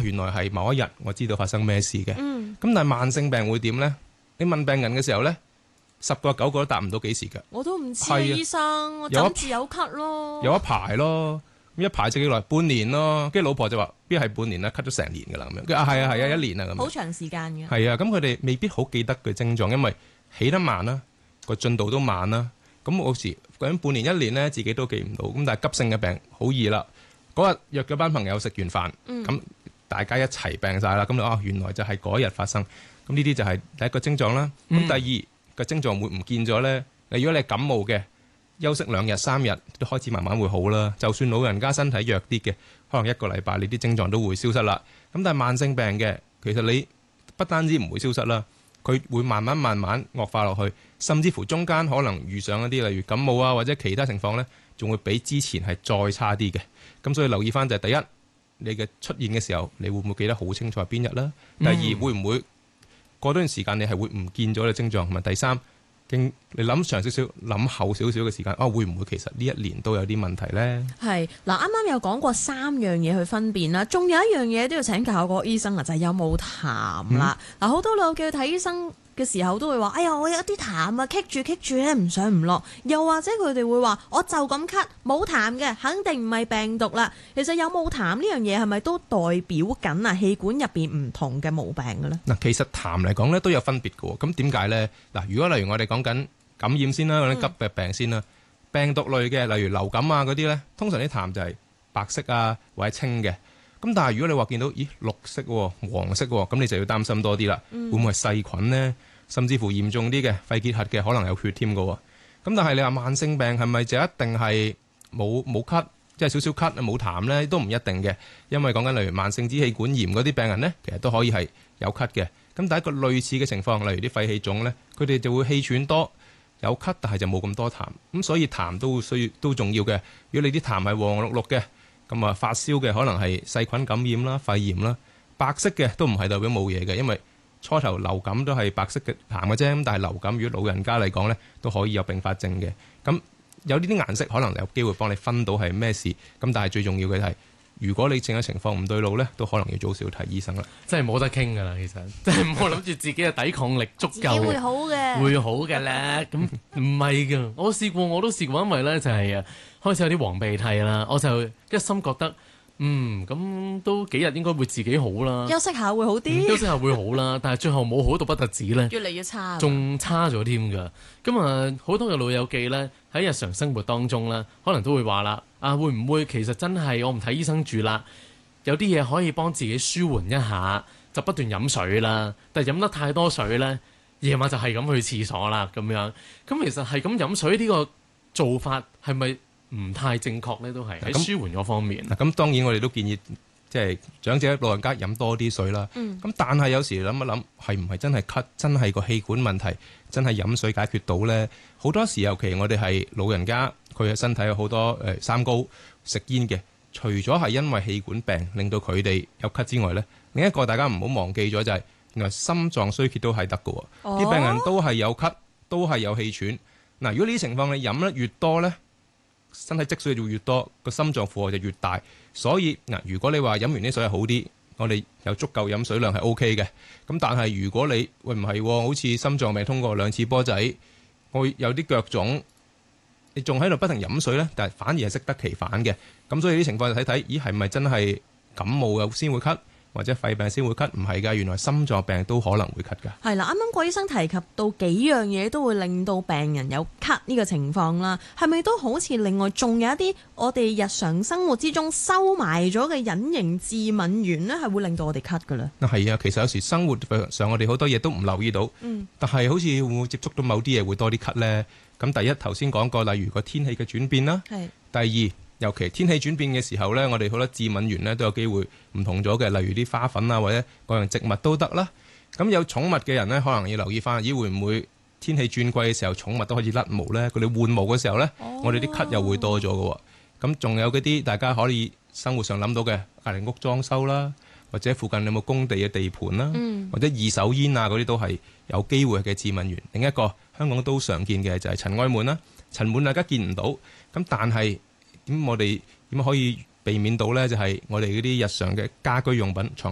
原來係某一日我知道發生咩事嘅。咁但係慢性病會點咧？你問病人嘅時候咧，10個9個都答唔到幾時㗎。 我都唔知啊，醫生，我枕住有咳咯， 有一排咯。咁一排就幾耐？半年咯。跟住老婆就話：邊係半年啦，咳咗成年㗎啦咁樣。係啊1年啊咁。 好長時間嘅。 係啊，咁佢哋未必好記得嘅症狀，因為起得慢啦，個進度都慢啦。咁有時講半年1年咧，自己都記唔到。咁但係急性嘅病好易啦。嗰日約咗班朋友食完飯，咁大家一齊病晒啦。咁原來就係嗰日發生。咁呢啲就係第一個症狀啦。咁第二個症狀會唔見咗咧？如果你係感冒嘅，休息2日3日都開始慢慢會好啦。就算老人家身體弱啲嘅，可能1個禮拜你啲症狀都會消失啦。咁但係慢性病嘅，其實你不單止唔會消失啦，佢會慢慢惡化落去，甚至乎中間可能遇上一啲例如感冒啊或者其他情況咧，仲會比之前係再差啲嘅。咁所以留意翻就係第一，你嘅出現嘅時候，你會唔會記得好清楚係邊日啦？第二，會唔會過段時間你係會唔見咗嘅症狀？同埋第三，你諗長少少、諗後少少嘅時間，會唔會其實呢1年都有啲問題咧？ 係嗱，啱啱有講過3樣嘢去分辨啦，仲有一樣嘢都要請教個醫生啊，就係有冇痰啦。嗱，好多老叫佢睇醫生嘅時候都會話：哎呀，我有啲痰啊，棘住咧，唔上唔落。又或者佢哋會話：我就咁咳，冇痰嘅，肯定唔係病毒啦。其實有冇痰呢樣嘢係咪都代表緊啊氣管入邊唔同嘅毛病嘅咧？ 嗱，其實痰嚟講咧都有分別嘅喎。咁點解咧？嗱，如果例如我哋講緊感染先啦，嗰啲急嘅病先啦，病毒類嘅，例如流感啊嗰啲咧，通常啲痰就係白色啊或者清嘅。咁但係如果你話見到綠色喎、黃色喎，咁你就要擔心多啲啦。會唔會係細菌呢？甚至乎嚴重啲嘅肺結核嘅，可能有血添㗎喎。咁但係你話慢性病係咪就一定係冇咳，即係少少咳冇痰呢？都唔一定嘅。因為講緊例如慢性支氣管炎嗰啲病人呢，其實都可以係有咳嘅。咁第一個類似嘅情況，例如啲肺氣腫呢，佢哋就會氣喘多，有咳，但係就冇咁多痰。咁所以痰都重要嘅。如果你啲痰係黃綠綠嘅，咁發燒嘅可能係細菌感染啦、肺炎啦。白色嘅都唔係代表冇嘢嘅，因為初頭流感都係白色嘅痰嘅啫。咁但係流感如果老人家嚟講呢，都可以有併發症嘅。咁有呢啲顏色可能有機會幫你分到係咩事。咁但係最重要嘅係，如果你正嘅情況唔對路呢，都可能要早少睇醫生啦。 真係冇得傾㗎啦，其實真係唔好諗住自己嘅抵抗力足夠， 會好嘅， 會好嘅咧。咁唔係㗎，我都試過，因為咧就係開始有啲黃鼻涕啦，我就一心覺得咁都幾日應該會自己好啦， 休息下會好啲， 休息下會好啦。但係最後冇好到不特止咧， 越嚟越差， 仲差咗添㗎。咁好多嘅老友記咧喺日常生活當中咧，可能都會話啦，會唔會其實真係我唔睇醫生住啦？有啲嘢可以幫自己舒緩一下，就不斷飲水啦。但係飲得太多水咧，夜晚就係咁去廁所啦咁樣。咁其實係咁飲水呢個做法係咪唔太正確咧？都係喺舒緩嗰方面。 咁當然我哋都建議即係長者老人家飲多啲水啦。咁但係有時諗一諗，係唔係真係咳，真係個氣管問題，真係飲水解決到咧？好多時尤其我哋係老人家，佢嘅身體有好多三高、食煙嘅，除咗係因為氣管病令到佢哋有咳之外咧，另一個大家唔好忘記咗就係原來心臟衰竭都係得㗎喎。啲病人都係有咳，都係有氣喘。嗱，如果呢啲情況你飲得越多咧，身體積水就越多，個心臟負荷就越大。所以嗱，如果你話飲完啲水係好啲，我哋有足夠飲水量係 OK 嘅。咁但係如果你唔係，好似心臟未通過2次波仔，我有啲腳腫，你仲喺度不停飲水咧，但係反而係適得其反嘅。咁所以啲情況就睇睇，咦係咪真係感冒又先會咳？或者肺病先會咳，唔係㗎，原來心臟病都可能會咳㗎。係啦，啱啱郭醫生提及到幾樣嘢都會令到病人有咳呢個情況啦，係咪都好似另外仲有一啲我哋日常生活之中收埋咗嘅隱形致敏源呢？係會令到我哋咳㗎咧？係啊，其實有時生活上我哋好多嘢都唔留意到，但係好似會唔會接觸到某啲嘢會多啲咳呢？咁第一頭先講過，例如個天氣嘅轉變啦，第二，尤其天氣轉變嘅時候呢，我哋好多致敏源呢都有機會唔同咗嘅，例如啲花粉啊，或者各樣植物都得啦。咁有寵物嘅人呢，可能要留意翻，咦會唔會天氣轉季嘅時候，寵物都開始甩毛呢？佢哋換毛嘅時候呢，我哋啲咳又會多咗嘅。咁仲有嗰啲大家可以生活上諗到嘅，隔離屋裝修啦，或者附近有冇工地嘅地盤啦，或者二手煙啊嗰啲都係有機會嘅致敏源。另一個香港都常見嘅就係塵埃蟎啦，塵蟎大家見唔到，咁但係咁我哋點可以避免到呢？就係我哋嗰啲日常嘅家居用品、床